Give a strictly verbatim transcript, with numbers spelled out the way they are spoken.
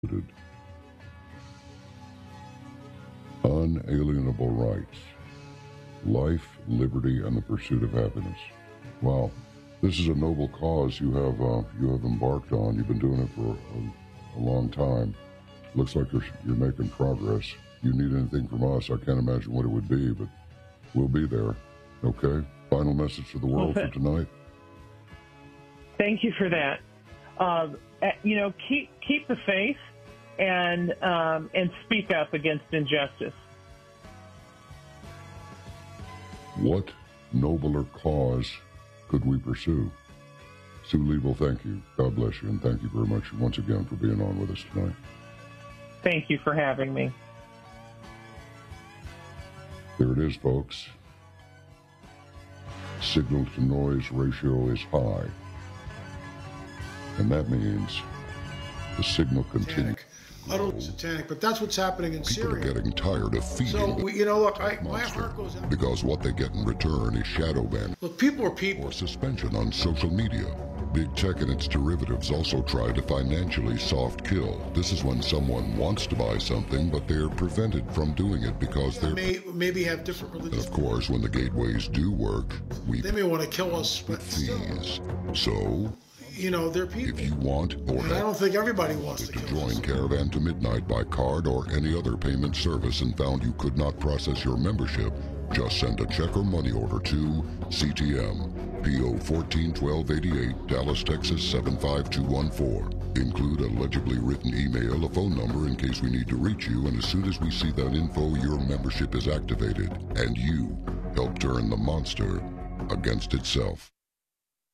Unalienable rights, life, liberty, and the pursuit of happiness. Wow, this is a noble cause you have uh, you have embarked on. You've been doing it for a, a long time. Looks like you're, you're making progress. You need anything from us, I can't imagine what it would be, but we'll be there. Okay? Final message to the world well, for tonight? Thank you for that. Uh, you know, keep keep the faith and um, and speak up against injustice. What nobler cause could we pursue? Sue Liebel, thank you. God bless you, and thank you very much once again for being on with us tonight. Thank you for having me. There it is, folks. Signal to noise ratio is high. And that means the signal continues. Utterly satanic, but that's what's happening in People Syria. are getting tired of feeding So, the we, you know, look, I, my monster, heart goes out. because what they get in return is shadow ban Look, people are people. or suspension on social media. Big tech and its derivatives also try to financially soft kill. This is when someone wants to buy something, but they're prevented from doing it because they're... May, maybe have different And religions. of course, when the gateways do work, we They may want to kill us, but still, fees. So, you know, they're people. if you want or And I have don't think everybody wants to to kill us. join Caravan to Midnight by card or any other payment service and found you could not process your membership, just send a check or money order to C T M, P O fourteen twelve eighty-eight, Dallas, Texas seven five two one four. Include a legibly written email, a phone number in case we need to reach you, and as soon as we see that info, your membership is activated, and you help turn the monster against itself.